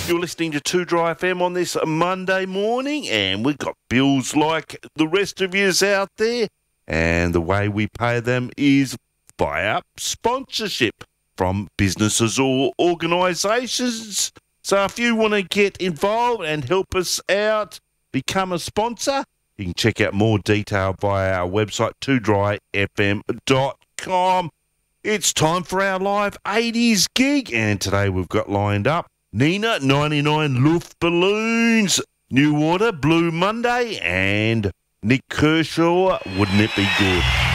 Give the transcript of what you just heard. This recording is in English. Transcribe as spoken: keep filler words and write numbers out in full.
You're listening to Too Dry F M on this Monday morning, and we've got bills like the rest of yous out there, and the way we pay them is via sponsorship from businesses or organisations. So if you want to get involved and help us out, become a sponsor, you can check out more detail via our website, too dry f m dot com. It's time for our live eighties gig, and today we've got lined up Nina ninety-nine Luftballoons, New Order, Blue Monday, and Nick Kershaw, Wouldn't It Be Good?